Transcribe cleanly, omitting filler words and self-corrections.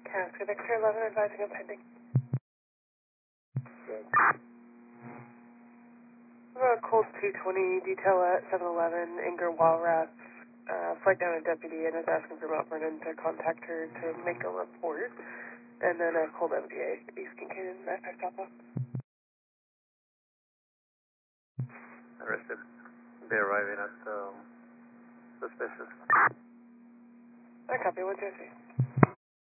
Casca Victor 11 advising of pending. Colt 220 detail at 711 Inger Walrath. Flight down a deputy and is asking for Mount Vernon to contact her to make a report. And then Colt MDA, East Kincaid and backpack top off. Arrested. They're arriving at suspicious. I copy, 1 2 3.